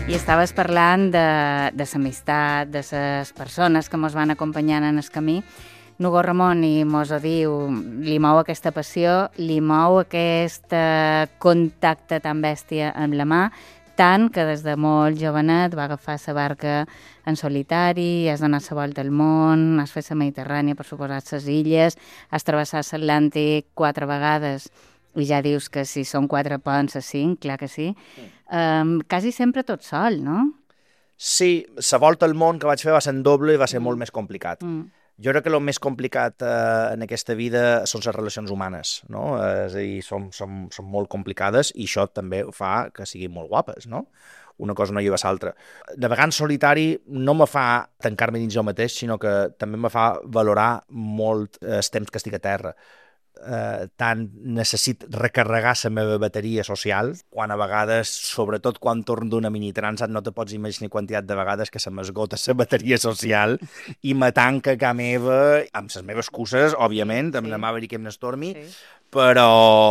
I estaves parlant de l'amistat, de les persones que mos van acompanyant en el camí. Nugo Ramon i mos ho diu, li mou aquesta passió, li mou aquest contacte tan bèstia amb la mà, tant que des de molt jovenet va agafar la barca en solitari, has donat la volta al món, has fet la Mediterrània, per suposat, les illes, has travessat l'Atlàntic 4 vegades, i ja dius que si són 4 ponts a 5, clar que sí. Quasi sempre tot sol, no? Sí, la volta al món que vaig fer va ser en doble i va ser molt més complicat. Jo crec que el més complicat en aquesta vida són les relacions humanes, no? És a dir, són molt complicades i això també fa que siguin molt guapes, no? Una cosa no lleva l'altra. Navegar en solitari no me fa tancar-me dins jo mateix, sinó que també me fa valorar molt el temps que estic a terra. Tant necessit recarregar la meva bateria social, quan a vegades, sobretot quan torno d'una mini-transat, no te pots imaginar quantitat de vegades que se m'esgota la bateria social i me tanca a casa meva, amb les meves excuses, òbviament, amb la Maverick i amb l'Stormy, però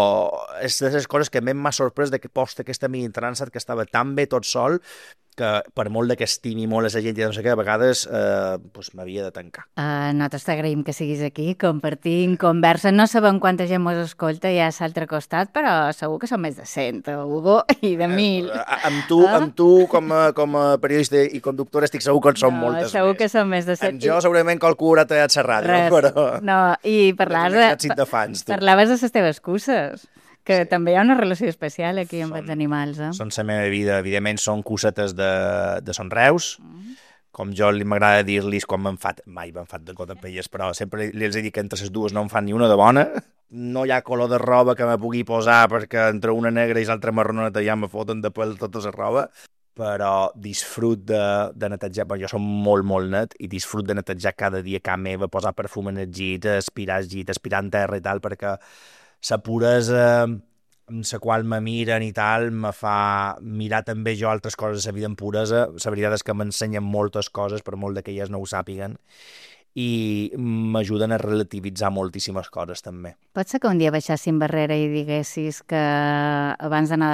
és de les coses que més m'ha sorprès de que posta aquesta mini-transat que estava tan bé tot sol que per molt que estimi molt la gent i no sé què, a vegades m'havia de tancar. Nosaltres t'agraïm que siguis aquí, compartint conversa. No sabem quanta gent mos escolta ja a l'altre costat, però segur que són més de 100, Hugo, i de 1.000. Amb tu com a periodista i conductora, estic segur que en són moltes segur més. que són més de 100. Amb jo segurament qualcú haurà tallat la ràdio, però... No, i parlaves de les teves curses, que també hi ha una relació especial aquí amb els animals. Són la meva vida, evidentment són cosetes de son Reus, com jo m'agrada dir-los quan mai m'han fet de cotapelles, però sempre els he dit que entre les dues no em fan ni una de bona. No hi ha color de roba que me pugui posar perquè entre una negra i l'altra marroneta ja me foten de pèl tota la roba, però disfrut de netejar, jo som molt, molt net, i disfrut de netejar cada dia casa meva, posar perfum en el llit, aspirar en terra i tal, perquè la puresa amb la qual me miren i tal me fa mirar també jo altres coses de la vida en puresa. La veritat és que m'ensenyen moltes coses, per molt que elles no ho sàpiguen, i m'ajuden a relativitzar moltíssimes coses també. Pot ser que un dia baixessin barrera i diguessis que abans d'anar